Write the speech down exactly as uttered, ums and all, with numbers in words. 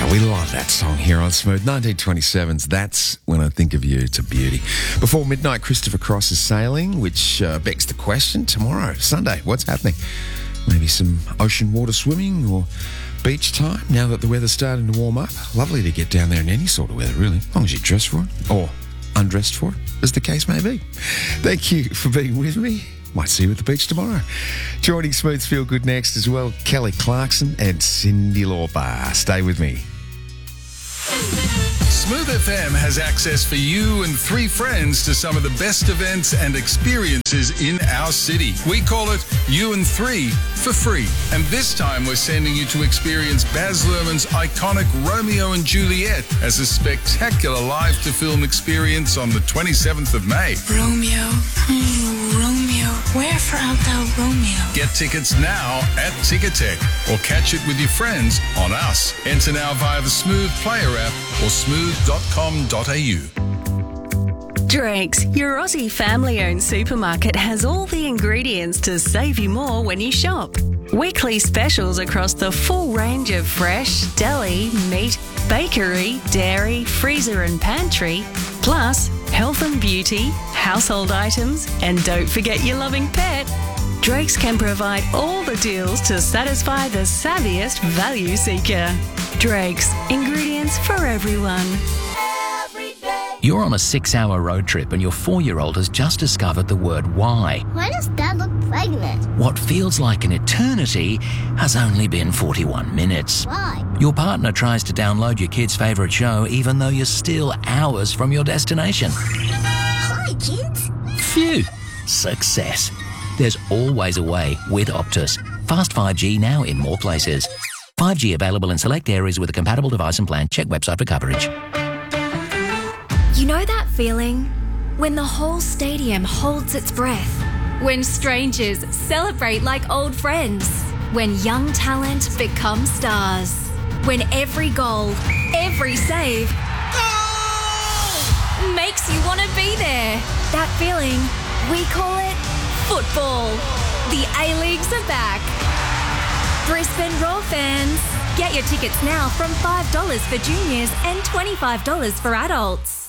We love that song here on Smooth. nineteen twenty-seven's That's When I Think of You. It's a beauty. Before midnight, Christopher Cross is sailing, which uh, begs the question, tomorrow, Sunday, what's happening? Maybe some ocean water swimming or beach time now that the weather's starting to warm up. Lovely to get down there in any sort of weather, really, as long as you dress for it or undressed for it, as the case may be. Thank you for being with me. Might see you at the beach tomorrow. Joining Smooth Feel Good next as well, Kelly Clarkson and Cyndi Lauper. Stay with me. Smooth F M has access for you and three friends to some of the best events and experiences in our city. We call it You and Three for free. And this time we're sending you to experience Baz Luhrmann's iconic Romeo and Juliet as a spectacular live-to-film experience on the twenty-seventh of May. Romeo, oh, Romeo, wherefore art thou Romeo? Get tickets now at Ticketek or catch it with your friends on Us. Enter now via the Smooth Player app or smooth dot com dot a u. Drake's, your Aussie family-owned supermarket, has all the ingredients to save you more when you shop. Weekly specials across the full range of fresh, deli, meat, bakery, dairy, freezer and pantry, plus health and beauty, household items, and don't forget your loving pet. Drake's can provide all the deals to satisfy the savviest value seeker. Drake's, ingredients for everyone. You're on a six-hour road trip and your four-year-old has just discovered the word why. Why does Dad look pregnant? What feels like an eternity has only been forty-one minutes. Why? Your partner tries to download your kid's favourite show even though you're still hours from your destination. Hi, kids. Phew! Success. There's always a way with Optus. Fast five G now in more places. five G available in select areas with a compatible device and plan. Check website for coverage. You know that feeling? When the whole stadium holds its breath. When strangers celebrate like old friends. When young talent becomes stars. When every goal, every save goal! Makes you want to be there. That feeling, we call it football. The A-Leagues are back. Brisbane Roar fans, get your tickets now from five dollars for juniors and twenty-five dollars for adults.